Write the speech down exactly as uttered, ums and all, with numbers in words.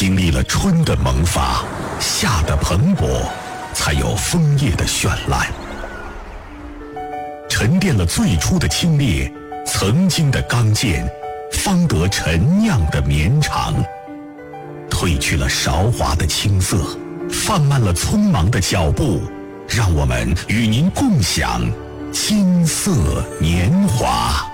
经历了春的萌发，夏的蓬勃，才有枫叶的绚烂。沉淀了最初的清冽，曾经的刚健，方得陈酿的绵长。褪去了韶华的青涩，放慢了匆忙的脚步，让我们与您共享金色年华。